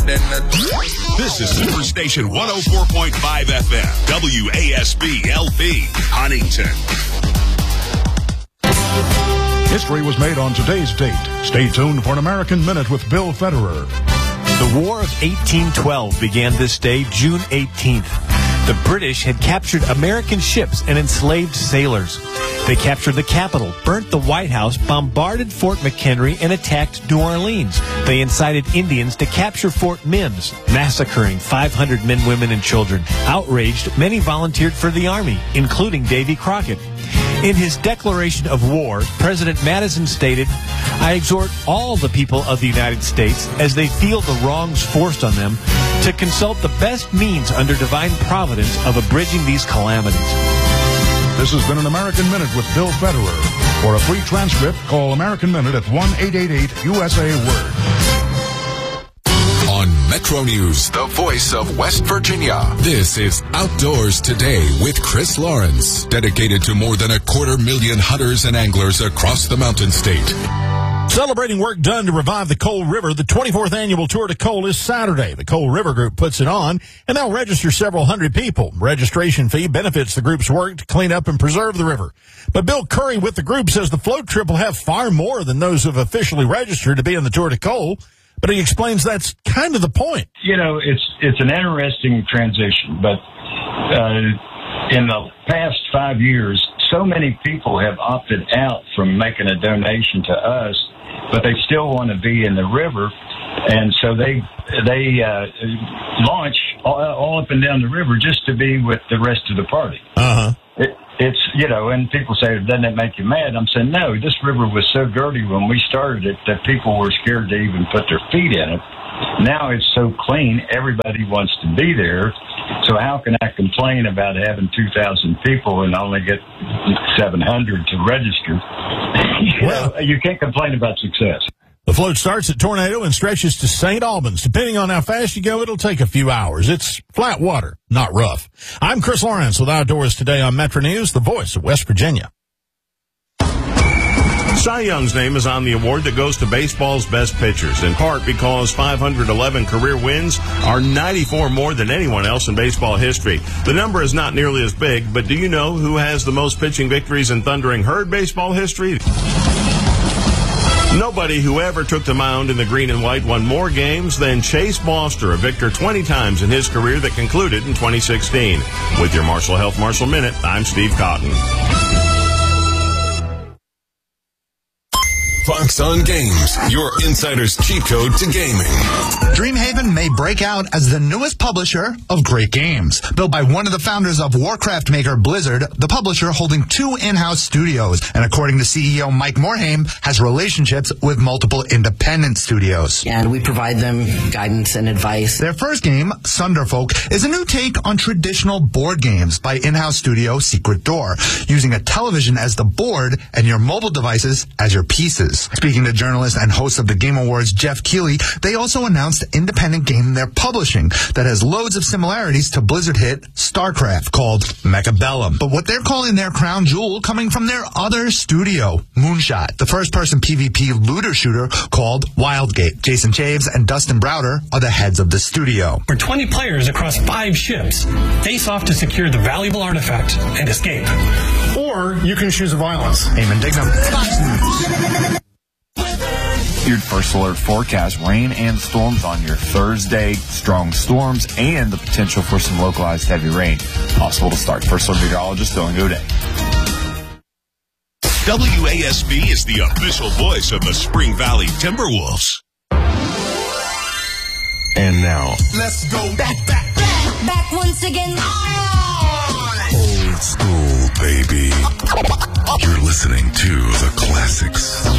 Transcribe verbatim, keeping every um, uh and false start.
This is Superstation one oh four point five F M, W A S B L P, Huntington. History was made on today's date. Stay tuned for an American Minute with Bill Federer. The War of eighteen twelve began this day, June eighteenth. The British had captured American ships and enslaved sailors. They captured the capital, burnt the White House, bombarded Fort McHenry, and attacked New Orleans. They incited Indians to capture Fort Mims, massacring five hundred men, women, and children. Outraged, many volunteered for the Army, including Davy Crockett. In his declaration of war, President Madison stated, "I exhort all the people of the United States, as they feel the wrongs forced on them, to consult the best means under divine providence of abridging these calamities." This has been an American Minute with Bill Federer. For a free transcript, call American Minute at one eight eight eight U S A Word. On Metro News, the voice of West Virginia. This is Outdoors Today with Chris Lawrence, dedicated to more than a quarter million hunters and anglers across the Mountain State. Celebrating work done to revive the Coal River, the twenty-fourth annual Tour de Coal is Saturday. The Coal River Group puts it on, and they'll register several hundred people. Registration fee benefits the group's work to clean up and preserve the river. But Bill Curry with the group says the float trip will have far more than those who have officially registered to be in the Tour de Coal. But he explains that's kind of the point. You know, it's it's an interesting transition, but uh, in the past five years, so many people have opted out from making a donation to us, but they still want to be in the river, and so they they uh, launch all, all up and down the river just to be with the rest of the party. Uh-huh. It, it's, you know, and people say, doesn't it make you mad? I'm saying, no, this river was so dirty when we started it that people were scared to even put their feet in it. Now it's so clean, everybody wants to be there. So how can I complain about having two thousand people and only get seven hundred to register? you Well, know, you can't complain about success. the float starts at Tornado and stretches to Saint Albans. Depending on how fast you go, it'll take a few hours. It's flat water, not rough. I'm Chris Lawrence with Outdoors Today on Metro News, the voice of West Virginia. Cy Young's name is on the award that goes to baseball's best pitchers, in part because five hundred eleven career wins are ninety-four more than anyone else in baseball history. The number is not nearly as big, but do you know who has the most pitching victories in Thundering Herd baseball history? Nobody who ever took the mound in the green and white won more games than Chase Foster, a victor twenty times in his career that concluded in twenty sixteen. With your Marshall Health Marshall Minute, I'm Steve Cotton. Fox on Games, your insider's cheat code to gaming. Dreamhaven may break out as the newest publisher of great games. Built by one of the founders of Warcraft maker Blizzard, the publisher holding two in-house studios, and according to C E O Mike Morhaime, has relationships with multiple independent studios. And we provide them guidance and advice. Their first game, Sunderfolk, is a new take on traditional board games by in-house studio Secret Door, using a television as the board and your mobile devices as your pieces. Speaking to journalist and host of the Game Awards, Jeff Keighley, they also announced an independent game they're publishing that has loads of similarities to Blizzard hit StarCraft called Mechabellum. But what they're calling their crown jewel coming from their other studio, Moonshot, the first-person PvP looter shooter called Wildgate. Jason Chaves and Dustin Browder are the heads of the studio. For twenty players across five ships, face off to secure the valuable artifact and escape. Or you can choose violence. Eamon Dignam, Fox News. Your first alert forecast, rain and storms on your Thursday, strong storms, and the potential for some localized heavy rain. Possible to start. First alert meteorologist, Dylan Goday. W A S B is the official voice of the Spring Valley Timberwolves. And now, let's go back, back, back, back once again. old school, baby. You're listening to the classics.